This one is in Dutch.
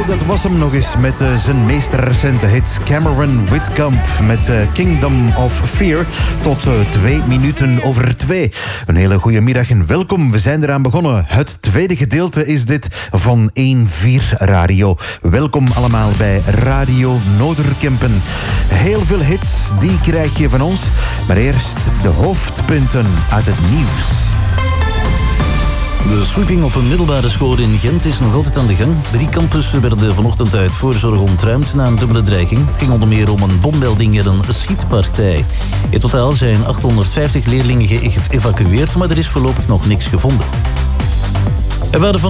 dat was hem nog eens met zijn meest recente hit Cameron Whitcomb met Kingdom of Fear tot 2 minuten over 2. Een hele goede middag en welkom. We zijn eraan begonnen. Het tweede gedeelte is dit van 1-4 Radio. Welkom allemaal bij Radio Noorderkempen. Heel veel hits, die krijg je van ons. Maar eerst de hoofdpunten uit het nieuws. De sweeping op een middelbare school in Gent is nog altijd aan de gang. 3 campussen werden vanochtend uit voorzorg ontruimd na een dubbele dreiging. Het ging onder meer om een bommelding en een schietpartij. In totaal zijn 850 leerlingen geëvacueerd, maar er is voorlopig nog niks gevonden. Er waren